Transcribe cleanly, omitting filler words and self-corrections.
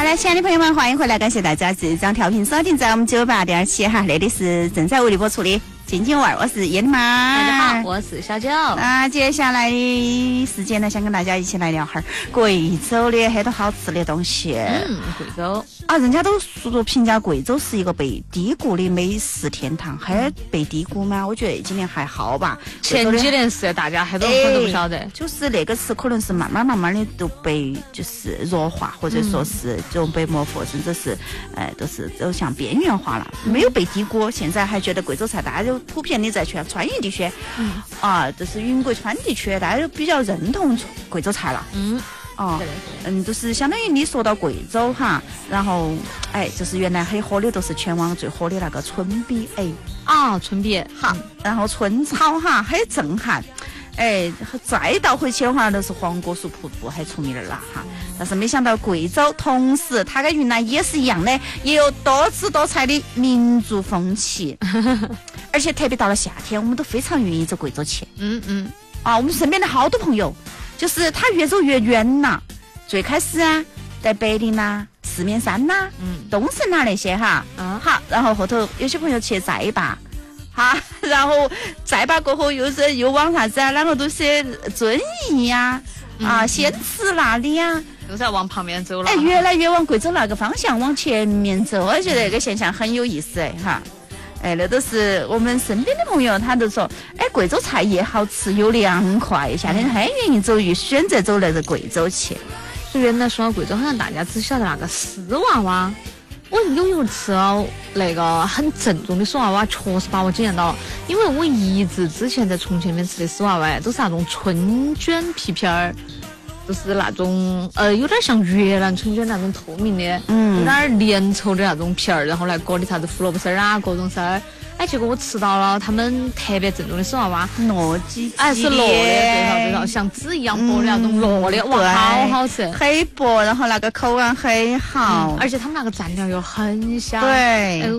来，亲爱的朋友们，欢迎回来！感谢大家这张调频锁定在我们98.7哈，那里是正在为你播出的静静味，我是叶丽妈。 大家好，我是小九。 接下来时间呢，想跟大家一起来聊哈贵州的很多好吃的东西。 贵州啊，人家都说评价贵州是一个被低估的美食天堂，还被低估吗？我觉得今年还好吧。 前几年是大家很多都不晓得， 就是那个词可能是慢慢的都被就是弱化，或者说是这种被模糊，甚至是都是走向边缘化了，没有被低估。现在还觉得贵州菜，大家就普遍的在全川渝地区，就是云贵川地区，大家就比较认同贵州菜了。就是相当于你说到贵州哈，然后就是原来很火的都是全网最火的那个春笔春笔好，然后春草哈很震撼。再倒回去的话，都是黄果树瀑布很出名的啦哈。但是没想到贵州，同时它跟云南也是一样的，也有多姿多彩的民族风情，而且特别到了夏天，我们都非常愿意走贵州去。我们身边的好多朋友，就是他越走越远了。最开始在北陵啦、四面山啦、东胜啦那些哈，好，然后后头有些朋友去寨坝。然后再把过后又往啥子然后都是遵义呀仙池那里都在往旁边走了。 越来越往贵州那个方向往前面走，我觉得这个现象很有意思哈。那都是我们身边的朋友，他都说，贵州菜也好吃又凉快，夏天很愿意选择走那个贵州去。 原来说到贵州，好像大家只晓得那个丝娃娃。我有一次那个很正宗的丝娃娃，确实把我惊艳到了。因为我一直之前在重庆里面吃的丝娃娃都是那种春卷皮片儿，就是那种有点像越南春卷那种透明的，有点粘稠的那种皮儿，然后来裹的啥子胡萝卜丝儿各种丝儿。结果我吃到了他们特别正宗的丝娃娃， 糯叽叽是糯的，对头，像纸一样薄的那种糯的，哇，好好吃， 很薄，然后那个口感很好， 而且他们那个蘸料又很香， 对。